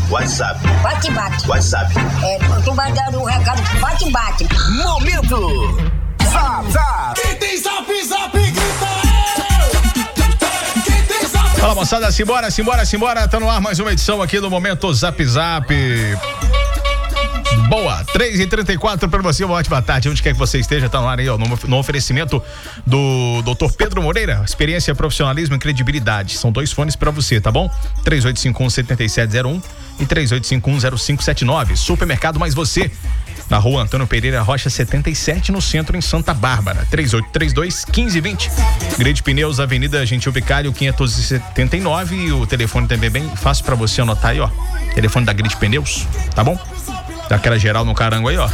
WhatsApp. Bate-bate. WhatsApp. Tu vai dar um recado que bate-bate. Momento Zap Zap. Quem tem Zap Zap grita. Quem tem Zap. Fala, moçada, simbora. Tá no ar mais uma edição aqui do Momento Zap Zap. Boa, 3h34 pra você, uma ótima tarde, onde quer que você esteja, tá no ar aí, ó, no oferecimento do Dr. Pedro Moreira, experiência, profissionalismo e credibilidade, são 2 fones pra você, tá bom? 3851-7701 e 3851-0579, Supermercado Mais Você, na rua Antônio Pereira Rocha 77, no centro, em Santa Bárbara, 3832-1520, Grande Pneus, Avenida Gentil Vicário 579, e o telefone também bem fácil pra você anotar aí, ó, telefone da Grande Pneus, tá bom? Daquela geral no Carango aí, ó.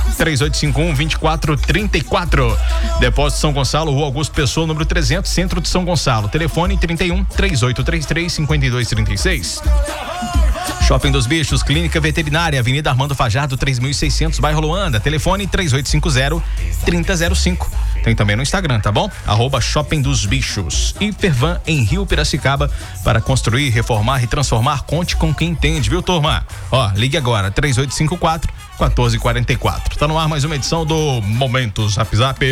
3851-2434. Depósito São Gonçalo, Rua Augusto Pessoa, número 300, Centro de São Gonçalo. Telefone 31-3833-5236. Shopping dos Bichos, Clínica Veterinária, Avenida Armando Fajardo, 3600, bairro Luanda. Telefone 3850-3005. Tem também no Instagram, tá bom? @Shopping dos Bichos. Hipervan em Rio Piracicaba, para construir, reformar e transformar. Conte com quem entende, viu, turma? Ó, ligue agora, 3854-1444. Tá no ar mais uma edição do Momento Zap Zap.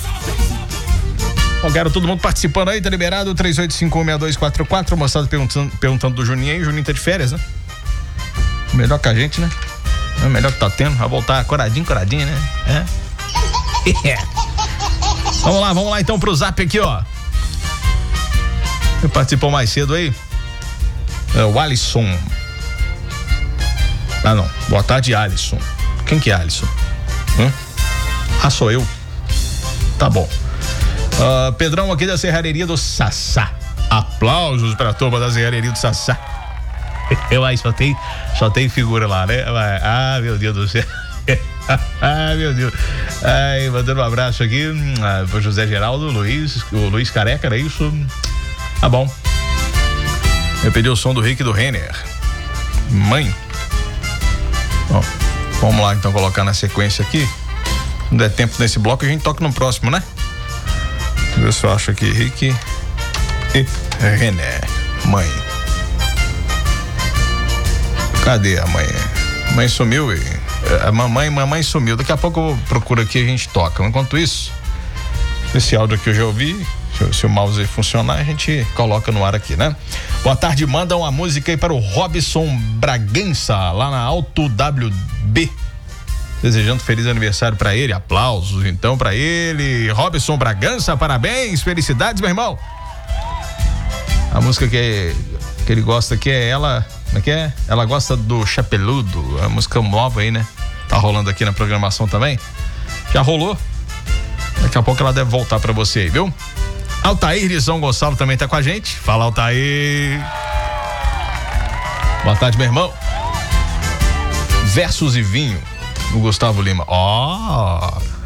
Bom, quero todo mundo participando aí, tá liberado, 3851-6244. Moçada perguntando do Juninho aí. O Juninho tá de férias, né? Melhor que a gente, né? É o melhor que tá tendo. Vai voltar coradinho, né? É. Vamos lá então pro Zap aqui, ó. Você participou mais cedo aí? O Alisson. Ah, não. Boa tarde, Alisson. Quem que é Alisson? Ah, sou eu. Tá bom. Pedrão aqui da Serraria do Sassá. Aplausos pra turma da Serraria do Sassá. Eu aí só tem figura lá, né? Ah, meu Deus do céu. Ah, meu Deus. Ai, mandando um abraço aqui pro José Geraldo, o Luiz Careca, era isso? Tá bom. Eu pedi o som do Rick e do Renner. Mãe. Bom, vamos lá então colocar na sequência aqui. Não der tempo nesse bloco, a gente toca no próximo, né? Deixa eu ver se eu acho aqui Rick e Renner. Mãe. Cadê a mãe? Mãe sumiu, a mamãe sumiu. Daqui a pouco eu procuro aqui e a gente toca. Enquanto isso, esse áudio aqui eu já ouvi. Se o mouse funcionar, a gente coloca no ar aqui, né? Boa tarde, manda uma música aí para o Robson Bragança, lá na Alto WB. Desejando feliz aniversário para ele. Aplausos então para ele. Robson Bragança, parabéns, felicidades, meu irmão. A música que ele gosta aqui é ela. Como é que é? Ela gosta do Chapeludo, a música nova aí, né? Tá rolando aqui na programação também. Já rolou. Daqui a pouco ela deve voltar pra você aí, viu? Altair de São Gonçalo também tá com a gente. Fala, Altair. Boa tarde, meu irmão. Versos e vinho, do Gustavo Lima. Ó.